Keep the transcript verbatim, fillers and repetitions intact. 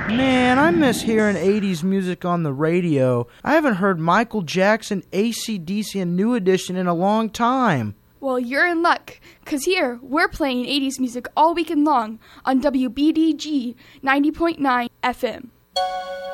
Man, I miss hearing eighties music on the radio. I haven't heard Michael Jackson, A C D C, and New Edition in a long time. Well, you're in luck, because here, we're playing eighties music all weekend long on W B D G ninety point nine F M.